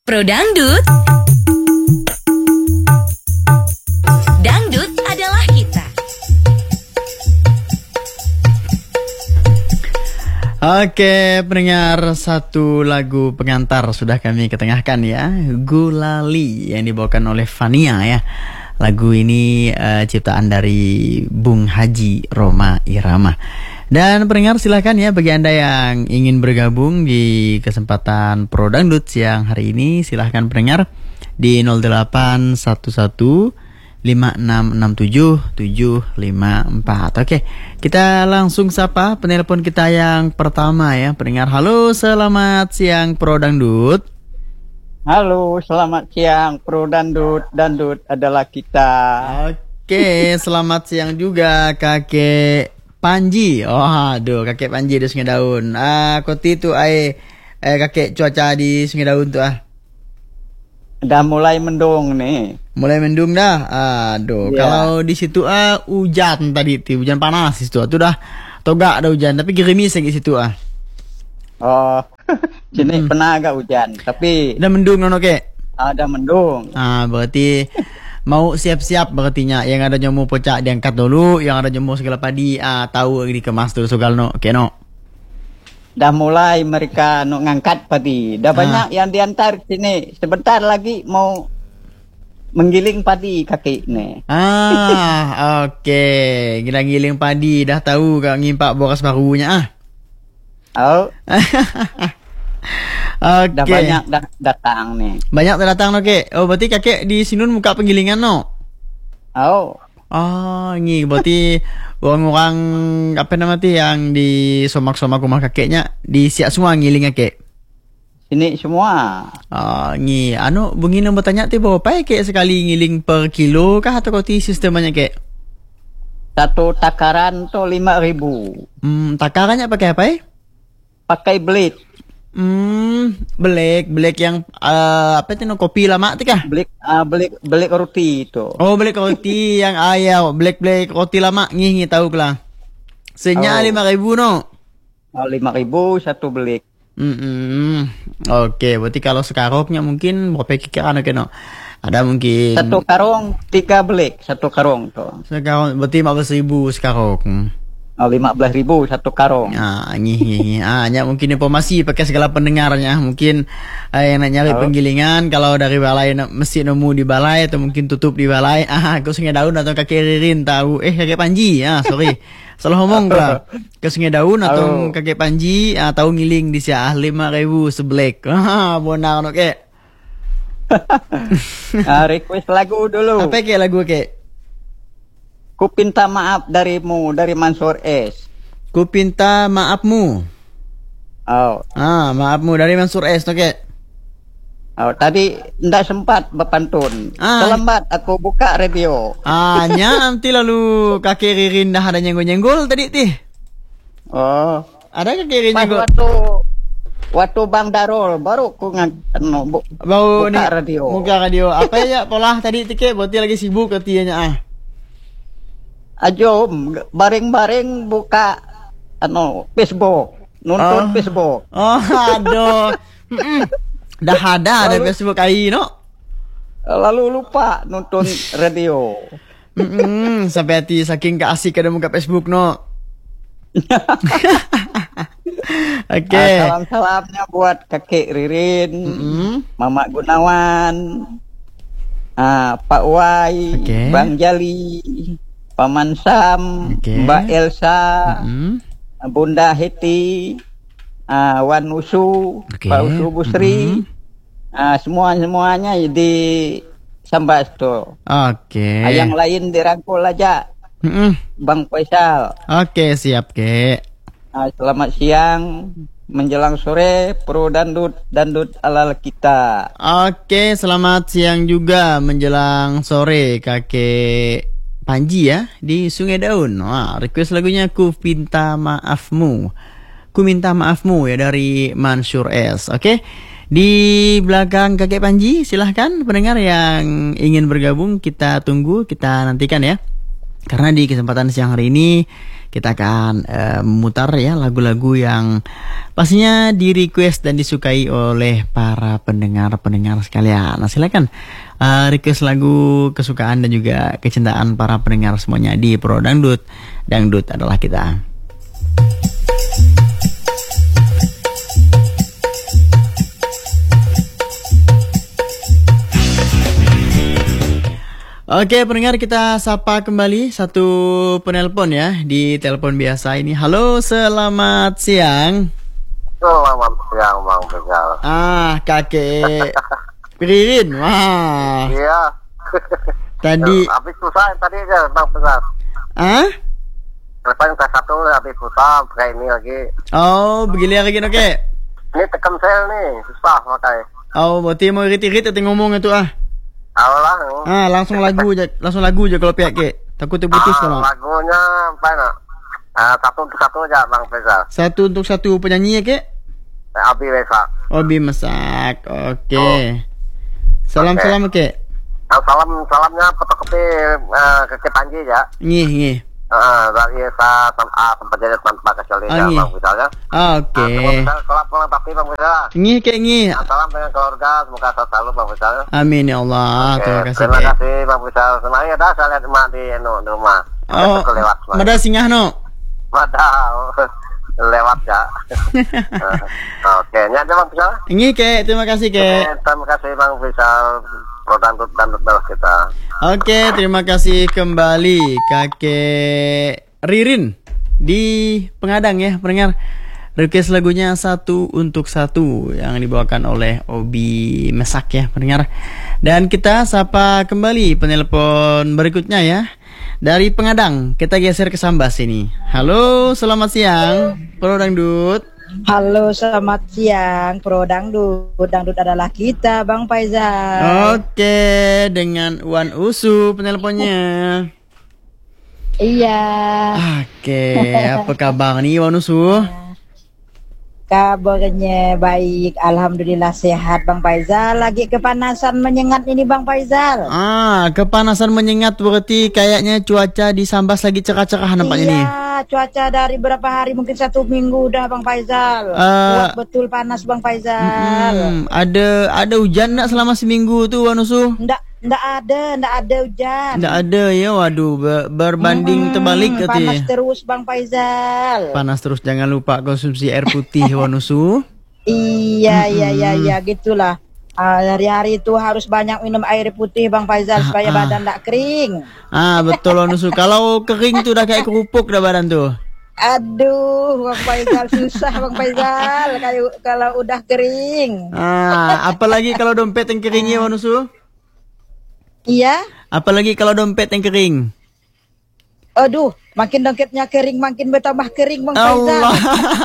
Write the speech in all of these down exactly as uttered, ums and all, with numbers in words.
Pro Dangdut. Dangdut adalah kita. Oke, pendengar, satu lagu pengantar sudah kami ketengahkan ya, Gulali yang dibawakan oleh Fania ya. Lagu ini uh, ciptaan dari Bung Haji Rhoma Irama. Dan pendengar, silakan ya bagi Anda yang ingin bergabung di kesempatan Pro Dangdut siang hari ini, silahkan pendengar di nol delapan satu satu lima enam enam tujuh tujuh lima empat. Oke, kita langsung sapa penelpon kita yang pertama ya, pendengar. Halo, selamat siang Pro Dangdut. Halo, selamat siang Pro Dangdut. Dangdut adalah kita. Oke, selamat siang juga Kakek Panji. Oh, aduh, Kakek Panji di Sungai Daun. Ah, koti tu ai eh, Kakek cuaca di Sungai Daun tu ah. Dah mulai mendung nih. Mulai mendung dah. Aduh, Ya. Kalau di situ ah hujan tadi tu, hujan panas di situ. Tu dah togak dah hujan, tapi gerimis lagi situ ah. Oh, sini Hmm. pernah agak hujan, tapi Dah mendung nono kek. ada mendung. Ah, berarti mau siap-siap berartinya. Yang ada nyomu pocak diangkat dulu, yang ada nyomu segala padi ah tahu dikemas dulu sogal no. Oke no. Dah mulai mereka nak ngangkat padi. Dah Ah. banyak yang diantar sini. Sebentar lagi mau menggiling padi kaki nih. Ah, oke. Gila giling padi dah tahu kak ngimpak boras barunya ah. Oh, Oke. dah banyak dah datang nih. Banyak dah datang no kek. Oh, berarti kakek di Sinun muka penggilingan no. Oh, Oh, ini berarti orang-orang apa nama tu yang di somak-somak rumah kakeknya di siap semua ngiling kakek. sini semua. Ah, ni anu bungi nak bertanya tu berapa ya kek sekali ngiling per kilo kah atau kau ti sistemnya kek? Satu takaran tu lima ribu. Hmm, takarannya pakai apa ya? Pakai blade. Hmm, black, black yang uh, apa tu no kopi lama tu kah? Blade, ah blade, blade roti itu. Oh, black roti yang ayam, black black roti lama ngi ngi tahu kelang. Senya Oh. lima ribu no. Oh, lima ribu satu blade. Hmm, oke, berarti kalau sekaroknya mungkin berapa kira anu kena? Ada mungkin Satu karung tiga blade satu karung tuh. sekarang berarti lima belas ribu sekarok. Hmm. Oh, lima belas ribu satu karung. Ah, ngi ngi ngi. Ah, hanya mungkin informasi pakai segala pendengarnya. Mungkin eh, yang nak nyari Oh. penggilingan kalau dari balai nak mesti nemu di balai atau mungkin tutup di balai. Ah, ke Sungai Daun atau kakek Ririn tahu. Eh, kakek Panji. Ah, sorry. Salah ngomong pula. Ke Sungai Daun atau Oh. kakek Panji ah, tahu ngiling di siah lima ribu seblek. Ah, bonar no kek. Ah, request lagu dulu. Apa kek lagu kek? Ku pinta maaf darimu dari Mansur S. Ku pinta maafmu. Oh, Ah, maafmu dari Mansur S no kek. oh tadi ndak sempat berpantun. Ah. Terlambat aku buka radio. Ah, nya nanti lalu kakek Ririn dah ada nyenggol-nyenggol tadi tih. Oh, Ada kakek Ririn pas nyenggol? waktu waktu Bang Darul baru ku ngan anu, bu, Bau buka ni radio. Buka radio. Apa ya pola tadi tike berarti lagi sibuk katanya ah. Ajo bareng-bareng buka anu Facebook, nonton Oh. Facebook. Oh, aduh. Mm-mm. Dah ada ada Lalu- Facebook ai no. Lalu lupa nonton radio. Mm-mm. Sampai hati saking keasik ada muka Facebook no. Oke. Ah, salam-salamnya buat kakek Ririn, Mm-mm. Mama Gunawan, ah, Pak Wai, Oke. Bang Jali, Paman Sam, Oke. Mbak Elsa, Mm-mm. Bunda Heti, ah, Wan Usu, Oke. Pak Usu Busri, ah, semua semuanya di Sambas tuh. Oke. Ah, yang lain dirangkul aja, Mm-mm. Bang Faisal. Oke, siap kek. Ah, selamat siang, menjelang sore, Pro Dangdut, Dangdut ala kita. Oke, selamat siang juga menjelang sore kakek Panji ya di Sungai Daun. Wah, request lagunya Ku Pinta Maafmu. Ku Minta Maafmu ya dari Mansur S. Oke. Di belakang kakek Panji silahkan pendengar yang ingin bergabung kita tunggu, kita nantikan ya. Karena di kesempatan siang hari ini kita akan uh, memutar ya lagu-lagu yang pastinya di request dan disukai oleh para pendengar-pendengar sekalian. Nah silakan uh, request lagu kesukaan dan juga kecintaan para pendengar semuanya di Pro Dangdut. Dangdut adalah kita. Oke pendengar, kita sapa kembali satu penelpon ya di telepon biasa ini. Halo, selamat siang. Selamat siang Bang Rizal. Ah, kakek Ririn. Wah. Iya. Tadi habis susah tadi aja Bang Rizal. Ah? Telepon ke satu habis susah kayak ini lagi. Oh, begini lagi oke. Ini tekan sel nih, susah makanya. Oh, berarti mau irit-irit atau ngomong itu ah? Allah. Ah, langsung lagu aja, langsung lagu aja kalau pihak ke. Takut terputus ah, kalau. Lagunya apa nak? Ah, satu untuk satu aja Bang Rizal. Satu untuk satu penyanyi ya, Kek? Abi Reza. Obi Masak. Oke. Okay. Salam-salam, Kek. Ah, salam salamnya fotokopi uh, ke Kek Panji ya. Ngih, ngih. Uh, dari sa ah, tempat jadi tanpa kecuali ya Bang Rizal ya. Oke. Okay. Ah, kalau pulang tapi Bang Rizal. Ngih, Kek, ngih. Salam dengan keluarga, semoga sehat selalu Bang Rizal. Amin ya Allah. Oke, terima kasih. Terima Kek. kasih Bang Rizal. Semuanya dah saya lihat emak di, no, di rumah. Oh, ada singgah no. Padahal lewat ya. Oke, nyata Bang Rizal. Ngih, Kek, terima kasih, Kek. Oke, terima kasih Bang Rizal. Dangdut dangdut adalah kita. Oke, terima kasih kembali kakek Ririn di Pengadang ya pendengar. Request lagunya satu untuk satu yang dibawakan oleh Obi Mesak ya pendengar. Dan kita sapa kembali penelpon berikutnya ya. Dari Pengadang kita geser ke Sambas ini. Halo, selamat siang Pro Dangdut. Halo, selamat siang Pro Dangdut. Dangdut adalah kita Bang Faizal. Oke, dengan Wan Usu penelponnya. Iya. Oke, apa kabar nih Wan Usu? Kabarnya baik, alhamdulillah sehat Bang Faizal. Lagi kepanasan menyengat ini Bang Faizal. Ah, kepanasan menyengat berarti kayaknya cuaca di Sambas lagi cerah-cerah nampaknya iya, nih. Cuaca dari berapa hari, mungkin satu minggu udah Bang Faizal. Uh, Kuat betul panas Bang Faizal. Hmm, ada ada hujan enggak selama seminggu tuh Wanusu? Nggak, nggak ada, nggak ada hujan. Nggak ada ya, waduh ber, berbanding hmm, terbalik katanya. Panas terus Bang Faizal. Panas terus, jangan lupa konsumsi air putih Wanusu. Iya, iya, iya, iya, gitulah. Uh, hari-hari itu harus banyak minum air putih Bang Faizal supaya ah, badan tak kering. Ah betul Wanusu. Kalau kering tuh udah kayak kerupuk dah badan tuh. Aduh Bang Faizal, susah Bang Faizal kayak kalau udah kering. Ah, apalagi kalau dompet yang kering ya Wanusu. Iya. Apalagi kalau dompet yang kering. Aduh, makin dompetnya kering makin bertambah kering Bang Faizal. Allah.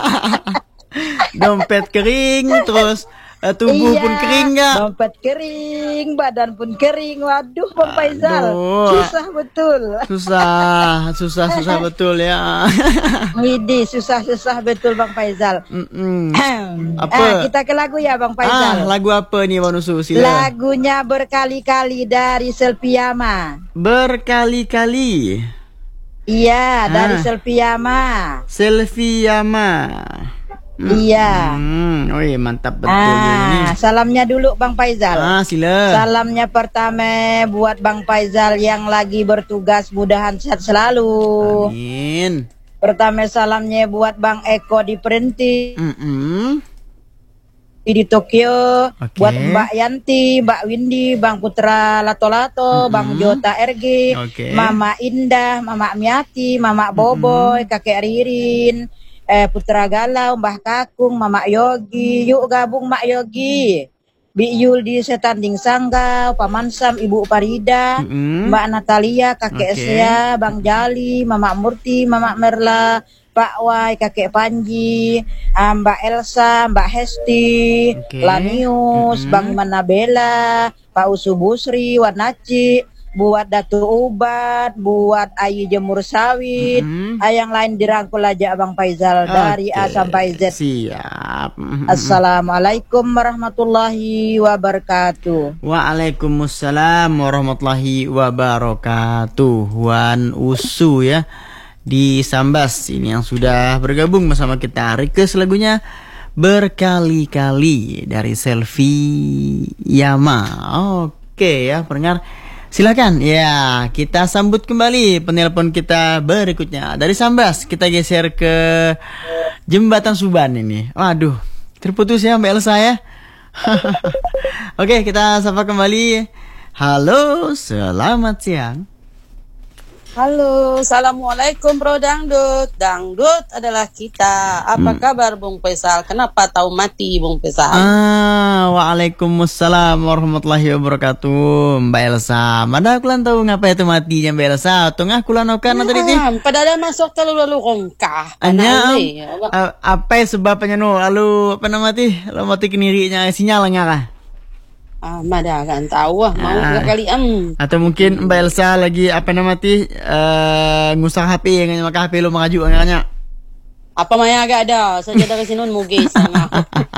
Dompet kering terus. Tubuh iya, pun kering nggak? Dompet kering, badan pun kering. Waduh Bang Faizal, susah betul. Susah, susah, susah betul ya. Widih, susah-susah betul Bang Faizal. Apa? Ah, kita ke lagu ya Bang Faizal. Ah, lagu apa nih Bang Nusu? Sila. Lagunya Berkali-kali dari Selpiama. Berkali-kali. Iya, ah, dari Selpiama. Selpiama. Hmm. Iya. Hmm, oh iya mantap betul ah, ini. Salamnya dulu Bang Faizal. Ah, sila. Salamnya pertama buat Bang Faizal yang lagi bertugas, mudahan sehat selalu. Amin. Pertama salamnya buat Bang Eko di Perinti. Mm -mm. Di Tokyo, okay. Buat Mbak Yanti, Mbak Windy, Bang Putra Lato-Lato, mm -hmm. Bang Jota R G, okay. Mama Indah, Mama Miati, Mama Boboy, mm -hmm. Kakek Ririn, eh, Putra Galau, Mbah Kakung, Mama Yogi, yuk gabung Mak Yogi, Bi Yul di Setanding Sanggau, Paman Sam, Ibu Parida, mm -hmm. Mbak Natalia, Kakek okay. Esya, Bang Jali, Mama Murti, Mama Merla, Pak Wai, Kakek Panji, Mbak Elsa, Mbak Hesti, okay. Lanius, mm -hmm. Bang Manabela, Pak Usu Busri, Warnaci, buat Datu Ubat, buat Ayu Jemur Sawit, mm-hmm. yang lain dirangkul aja Abang Faizal okay. dari A sampai Z. Siap. Mm-hmm. Assalamualaikum warahmatullahi wabarakatuh. Waalaikumsalam warahmatullahi wabarakatuh. Wan Usu ya di Sambas ini yang sudah bergabung bersama kita. Request lagunya berkali-kali dari Selfie Yama. Oke ya pendengar, silakan ya kita sambut kembali penelpon kita berikutnya dari Sambas. Kita geser ke Jembatan Suban ini. Waduh, terputus ya Mbak Elsa ya. Oke, kita sapa kembali. Halo, selamat siang. Halo, assalamualaikum Bro Dangdut. Dangdut adalah kita. Apa hmm. kabar Bung Faisal? Kenapa tahu mati Bung Faisal? Ah, waalaikumsalam warahmatullahi wabarakatuh. Mbak Elsa, mana kulan tahu ngapa itu matinya Mbak Elsa? Tengah kulan okan tadi ti. Padahal masuk terlalu lalu kongkah. Anya, apa sebabnya no? Lalu apa nama ti? Lalu mati kenirinya sinyal ngakah? Ah, mada kan tahu ah, mau ah. kali am. Atau mungkin Mbak Elsa lagi apa nama ti uh, ngusah H P yang maka H P lo mengaju anganya. Apa maya agak ada, saja dari sini mugis sama.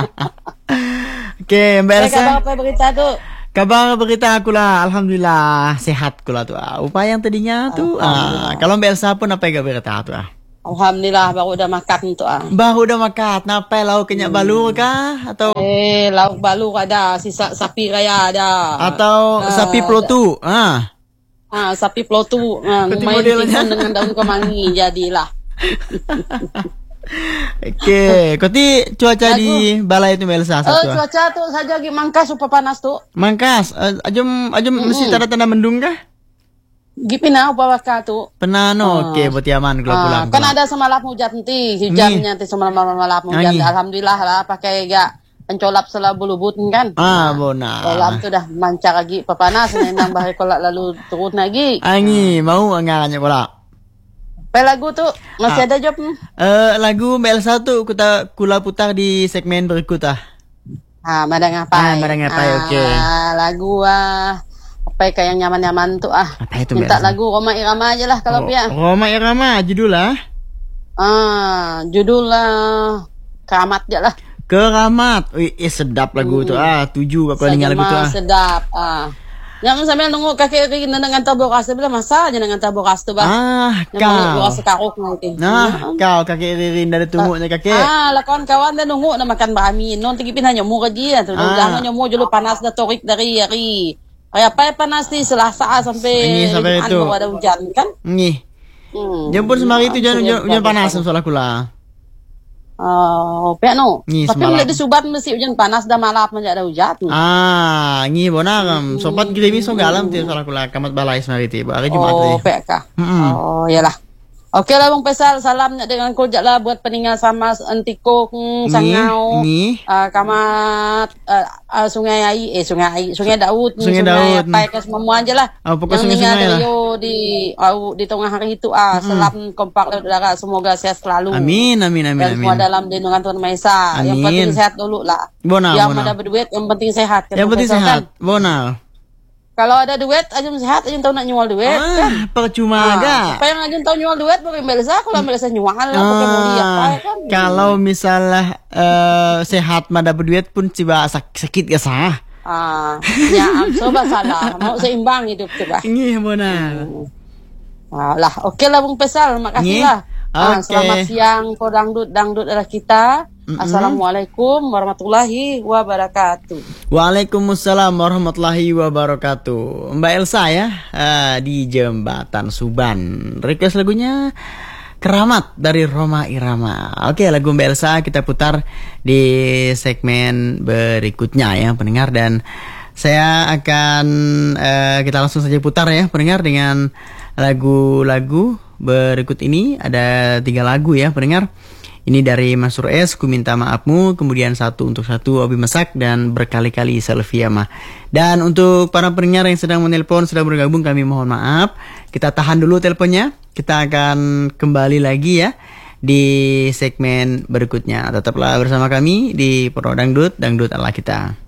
Oke, Mbak Elsa. Kabar apa berita tuh? Kabar berita aku lah, alhamdulillah sehat kula tuh. Ah. Upaya yang tadinya tuh. Ah, kalau Mbak Elsa pun apa yang berita tuh? Ah. Alhamdulillah baru udah makan tuh ah. Baru udah makan. Napa lauk kenyak hmm. balu kah atau eh lauk balu ada, sisa sapi raya ada. Atau uh, sapi plotu. Ah. Ah, sapi plotu. Ah, lumayan dengan daun kemangi jadilah. Oke, koti cuaca di balai itu Melsa satu. Oh, cuaca tuh saja lagi mangkas super panas tuh. Mangkas. Uh, ajum ajum mm-hmm. mesti tanda-tanda mendung kah? Gipina upah waktu penano, oke, buat aman kalau pulang. Kan ada semalam hujan nanti, hujannya nanti semalam malam hujan. Alhamdulillah lah, pakai gak pencolap selalu lubut kan. Ah, bona. Kolam tuh dah mancar lagi, pepanas, nendang bahaya kolak lalu turun lagi. Angi, mau anggarnya kolak. Pe lagu tuh masih ah. ada job? Eh, lagu Mbak Elsa tuh kita kula putar di segmen berikut ah. Ah, mada ngapai? Ah, mada ngapai, oke. Okay. Ah, lagu ah. Apa kayak yang nyaman-nyaman tuh ah. Apa itu, minta lagu Roma Irama aja lah kalau pia. Roma Irama judul lah. Ah, judul lah Keramat aja lah. Keramat. Wih, eh, sedap lagu hmm. tuh ah. Tujuh aku dengar lagu tuh ah. Sedap ah. Yang sambil nunggu kakek Rin dengan tabokas bilang masa aja dengan tabokas tuh bah. Ah, yang kau. Yang sekaruk nanti. Nah, hmm. kau kakek Rin dari tunggunya kakek. Ah, lah kawan-kawan dah nunggu na makan bami. Non tigipin hanya mu kaji tuh. Jangan nyomu dulu panas dah torik dari hari. Kayak apa panas nih Selasa sampai sampai itu ada hujan kan? Nih. Hmm. Jemput semari itu jangan hujan panas soal aku lah. Oh, pek no. Tapi mulai di Subat mesti hujan panas dah malam aja ada hujan. Ah, ngi bonang. Sobat gini so galam ti soal aku lah kamat balai semari ti. Hari Jumat tadi. Oh, pek kah? Oh, iyalah. Oke lah Bung Faisal, salamnya dengan kujak lah buat peninggal sama Antiko, Sangau, uh, Kamat, uh, uh, Sungai Ai, eh Sungai Ai, Sungai Daud, Sungai, Sungai Daud, apa ke semua aja lah. Oh, yang meninggal Rio di uh, di tengah hari itu ah, hmm. selam kompak saudara, semoga sehat selalu. Amin, amin, amin. Dan semua amin. dalam lindungan Tuhan Maha Esa. Amin. Yang penting sehat dulu lah. Bonal, yang bonal. ada berduit, yang penting sehat. Yang penting sehat, kan? Bonal. Kalau ada duit, Ajun sehat, Ajun tahu nak nyual duit ah, kan? Percuma ah, aja. Supaya yang Ajun tahu nyual duit, boleh Melisa. Kalau Melisa nyual, ah, pakai mau lihat kan? Kalau misalnya uh, sehat, mada berduit pun coba sakit gak sah? Ah, ya, coba salah. Mau seimbang hidup coba. Ini benar. Ah, lah, oke okay lah Bung Faisal, makasih lah. Ah, okay. Selamat siang, ko dangdut, dangdut adalah kita. Mm-hmm. Assalamualaikum warahmatullahi wabarakatuh. Waalaikumsalam warahmatullahi wabarakatuh. Mbak Elsa ya uh, di Jembatan Suban. Request lagunya Keramat dari Roma Irama. Oke, lagu Mbak Elsa kita putar di segmen berikutnya ya pendengar, dan saya akan uh, kita langsung saja putar ya pendengar dengan lagu-lagu berikut ini. Ada tiga lagu ya pendengar. Ini dari Mansur S, Ku Minta Maafmu, kemudian Satu Untuk Satu, Obi Mesak, dan Berkali-Kali Selfie Mah. Dan untuk para pendengar yang sedang menelpon, sedang bergabung, kami mohon maaf. Kita tahan dulu teleponnya. Kita akan kembali lagi ya di segmen berikutnya. Tetaplah bersama kami di Pro Dangdut, Dangdut ala kita.